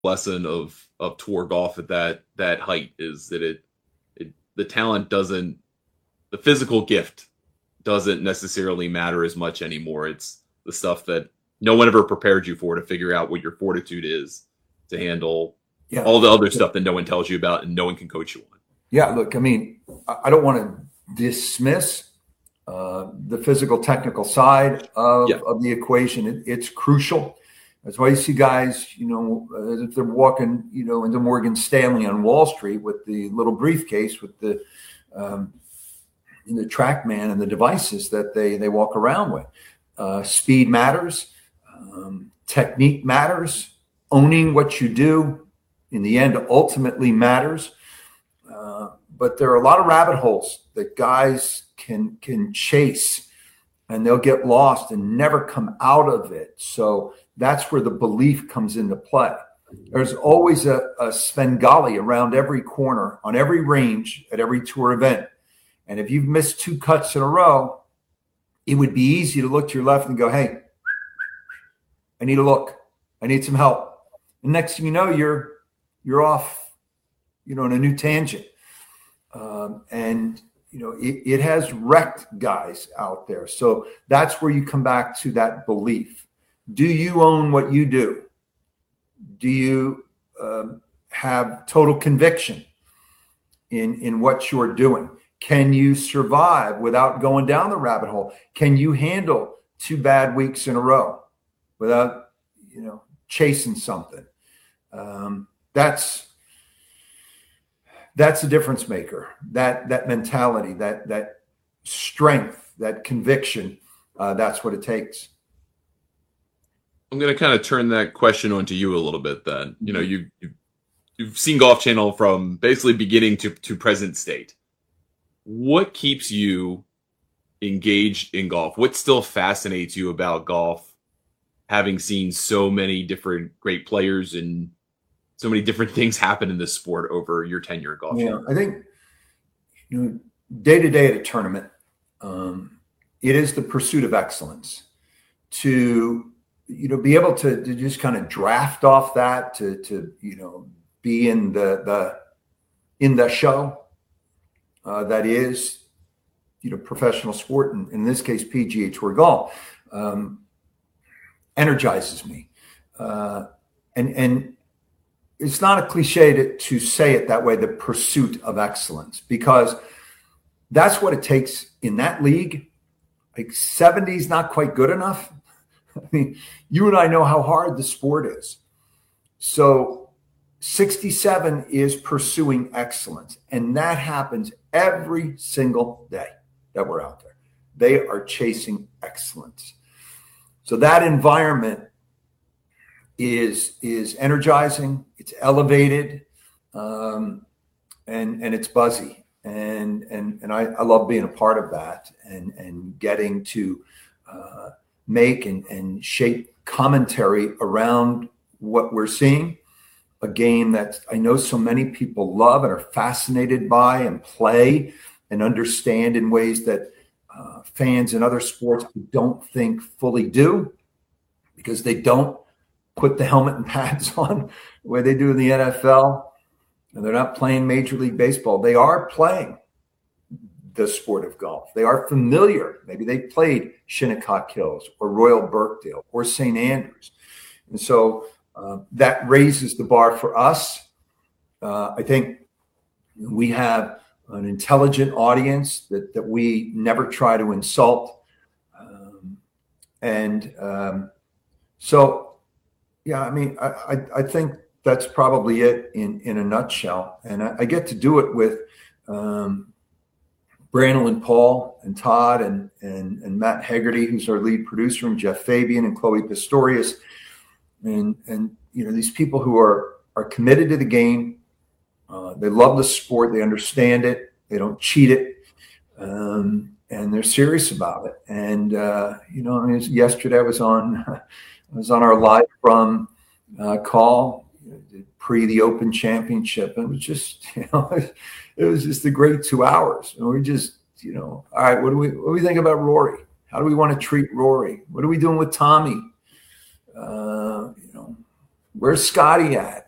lesson of tour golf at that height is that the talent doesn't, the physical gift doesn't necessarily matter as much anymore. It's the stuff that no one ever prepared you for, to figure out what your fortitude is to handle all the other stuff that no one tells you about and no one can coach you on. Yeah, look, I mean, I don't want to dismiss the physical technical side of the equation. It's crucial. That's why you see guys, as if they're walking, into Morgan Stanley on Wall Street with the little briefcase with the TrackMan and the devices that they walk around with. Speed matters. Technique matters. Owning what you do in the end ultimately matters. But there are a lot of rabbit holes that guys can chase, and they'll get lost and never come out of it. So that's where the belief comes into play. There's always a Svengali around every corner, on every range, at every tour event. And if you've missed 2 cuts in a row, it would be easy to look to your left and go, hey, I need a look. I need some help. And next thing you know, you're off, in a new tangent. It has wrecked guys out there. So that's where you come back to that belief. Do you own what you do? Do you have total conviction in what you're doing? Can you survive without going down the rabbit hole? Can you handle 2 bad weeks in a row without, chasing something? That's a difference maker. That mentality, that strength, that conviction, that's what it takes. I'm going to kind of turn that question onto you a little bit then. You've seen Golf Channel from basically beginning to present state. What keeps you engaged in golf? What still fascinates you about golf, having seen so many different great players and so many different things happen in this sport over your tenure at Golf Channel? I think, day to day at a tournament, it is the pursuit of excellence. To be able to just kind of draft off that, to be in the show that is professional sport, and in this case PGA Tour golf, energizes me, and it's not a cliche to say it that way, the pursuit of excellence, because that's what it takes in that league. Like 70 is not quite good enough. I mean, you and I know how hard the sport is. So 67 is pursuing excellence. And that happens every single day that we're out there. They are chasing excellence. So that environment is energizing, it's elevated, and it's buzzy. And I love being a part of that, and getting to make and shape commentary around what we're seeing, a game that I know so many people love and are fascinated by and play and understand in ways that fans in other sports don't think fully do, because they don't put the helmet and pads on the way they do in the NFL, and they're not playing Major League Baseball. They are playing the sport of golf. They are familiar. Maybe they played Shinnecock Hills or Royal Birkdale or St. Andrews. And so that raises the bar for us. I think we have an intelligent audience that we never try to insult. So, yeah, I mean, I think that's probably it in a nutshell. And I get to do it with Brandel and Paul and Todd and Matt Hegarty, who's our lead producer, and Jeff Fabian and Chloe Pistorius. And these people who are committed to the game. They love the sport. They understand it. They don't cheat it. And they're serious about it. And, yesterday I was on our live from call pre the Open Championship. And it was just, it was just a great 2 hours. And we just, all right, what do we think about Rory? How do we want to treat Rory? What are we doing with Tommy? Where's Scotty at?